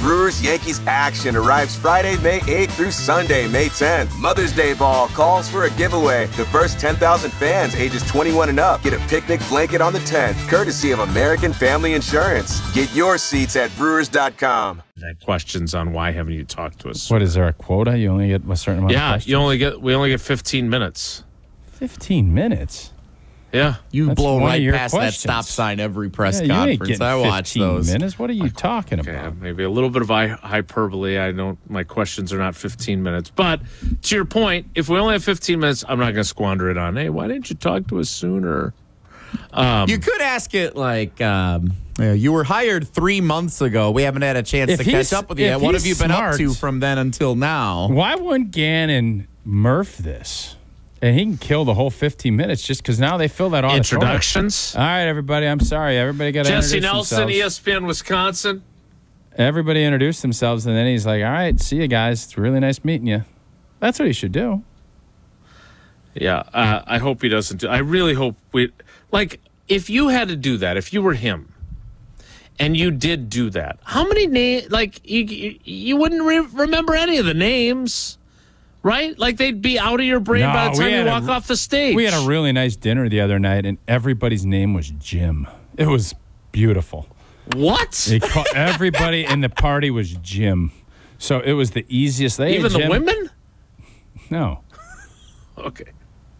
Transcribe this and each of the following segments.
Brewers-Yankees action arrives Friday, May 8th through Sunday, May 10th. Mother's Day Ball calls for a giveaway. The first 10,000 fans ages 21 and up get a picnic blanket on the 10th, courtesy of American Family Insurance. Get your seats at Brewers.com. Questions on why haven't you talked to us? What is there a quota? You only get a certain amount of questions? Yeah, we only get 15 minutes. 15 minutes? Yeah. You blow right past questions. that stop sign every press You ain't conference. getting I watch 15 those. minutes. What are you talking about? Maybe a little bit of hyperbole. My questions are not 15 minutes. But to your point, if we only have 15 minutes, I'm not going to squander it on, hey, why didn't you talk to us sooner? You could ask it like, you were hired 3 months ago. We haven't had a chance to catch up with you yet. What have you been up to from then until now? Why wouldn't Gannon Murph this? And he can kill the whole 15 minutes just because now they fill that auditorium. Introductions. All right, everybody. I'm sorry. Everybody got to introduce Jesse Nelson, themselves. ESPN Wisconsin. Everybody introduced themselves, and then he's like, all right, see you guys. It's really nice meeting you. That's what he should do. Yeah, I hope he doesn't do. I really hope if you had to do that, if you were him, and you did do that, how many names? You wouldn't remember any of the names, right? Like they'd be out of your brain by the time you walk off the stage. We had a really nice dinner the other night, and everybody's name was Jim. It was beautiful. What? Everybody in the party was Jim. So it was the easiest. Even the women? No. Okay.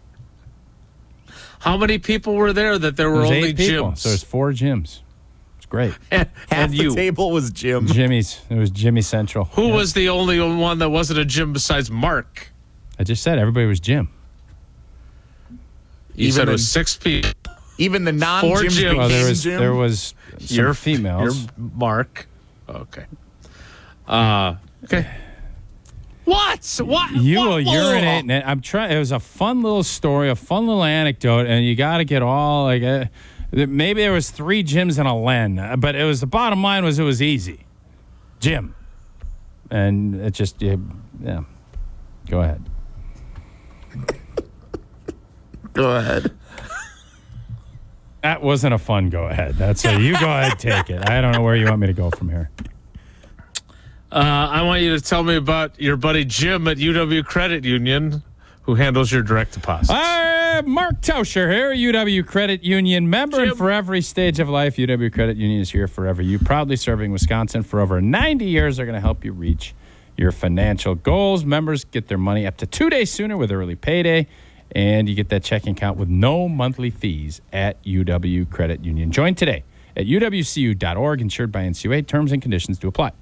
How many people were there that there were only 8 people. Jims? So there's 4 Jims. It's great. Half the table was Jim. Jimmy's. It was Jimmy Central. Who was the only one that wasn't a Jim besides Mark? I just said everybody was Jim. You said it was 6 people. Even the non-Jim Jim. Well, Jim. there was some females. You're Mark. Okay. Okay. What? You what? will urinate in it. I'm trying. It was a fun little story, a fun little anecdote, and you got to get all like. Maybe there was 3 Jims and a Len, but it was the bottom line was it was easy, Jim, and it just yeah. Go ahead. Go ahead. That wasn't a fun go ahead. That's a you go ahead, take it. I don't know where you want me to go from here. I want you to tell me about your buddy Jim at UW Credit Union, who handles your direct deposits. Mark Tauscher here, UW Credit Union member, Jim. and for every stage of life, UW Credit Union is here forever. You proudly serving Wisconsin for over 90 years. They're going to help you reach your financial goals. Members get their money up to 2 days sooner with early payday, and you get that checking account with no monthly fees at UW Credit Union. Join today at uwcu.org, insured by NCUA. Terms and conditions do apply.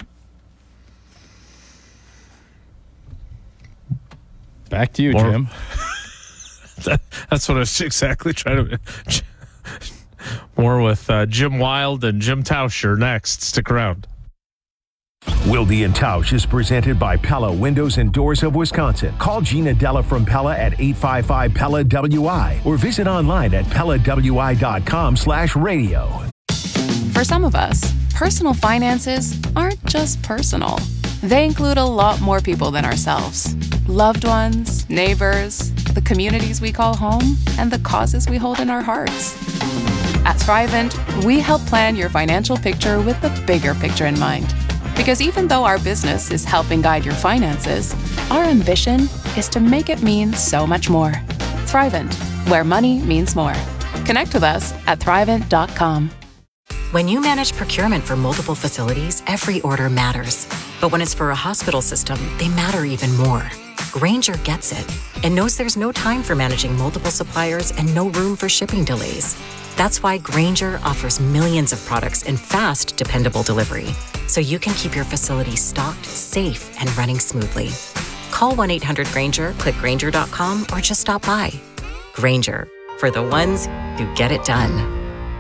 Back to you, Jim. That's what I was exactly trying to. More with Jim Wild and Jim Tauscher next. Stick around. Wilde and Tausch is presented by Pella Windows and Doors of Wisconsin. Call Gina Della from Pella at 855-PELLA-WI or visit online at PellaWI.com/radio. For some of us, personal finances aren't just personal. They include a lot more people than ourselves. Loved ones, neighbors, the communities we call home, and the causes we hold in our hearts. At Thrivent, we help plan your financial picture with the bigger picture in mind. Because even though our business is helping guide your finances, our ambition is to make it mean so much more. Thrivent, where money means more. Connect with us at Thrivent.com. When you manage procurement for multiple facilities, every order matters. But when it's for a hospital system, they matter even more. Grainger gets it and knows there's no time for managing multiple suppliers and no room for shipping delays. That's why Grainger offers millions of products and fast, dependable delivery, so you can keep your facility stocked, safe, and running smoothly. Call 1-800-GRAINGER, click Grainger.com, or just stop by. Grainger, for the ones who get it done.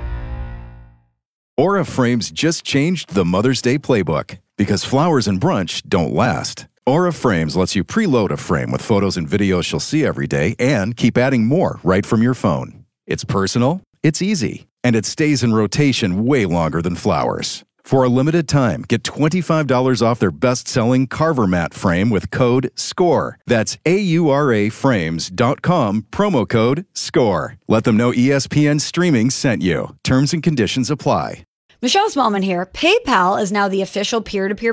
Aura Frames just changed the Mother's Day playbook because flowers and brunch don't last. Aura Frames lets you preload a frame with photos and videos she'll see every day and keep adding more right from your phone. It's personal, it's easy, and it stays in rotation way longer than flowers. For a limited time, get $25 off their best-selling Carver Mat frame with code SCORE. That's AURAFrames.com, promo code SCORE. Let them know ESPN Streaming sent you. Terms and conditions apply. Michelle Smallman here. PayPal is now the official peer-to-peer